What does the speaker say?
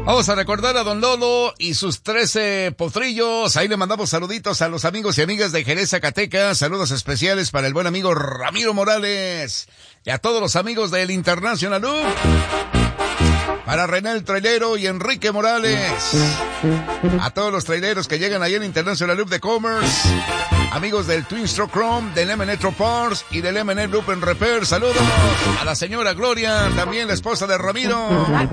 Vamos a recordar a Don Lolo y sus 13 potrillos. Ahí le mandamos saluditos a los amigos y amigas de Jerez, Zacatecas. Saludos especiales para el buen amigo Ramiro Morales. Y a todos los amigos del International Loop. Para René el Trailero y Enrique Morales. A todos los traileros que llegan ahí en International Loop de Commerce. Amigos del Twin Stroke Chrome, del M&N Parts y del M&N Loop and Repair. Saludos a la señora Gloria, también la esposa de Ramiro.